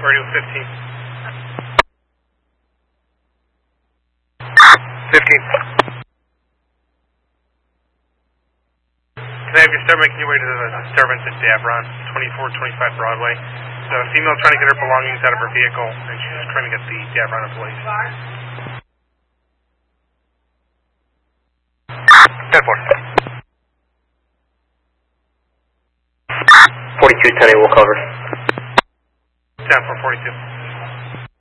Radio 15. 15. Can I have your star making your way to the disturbance at Davron, 2425 Broadway? So a female trying to get her belongings out of her vehicle, and she's trying to get the Davron police. 10-4. 4210, we'll cover. 10-4, 42.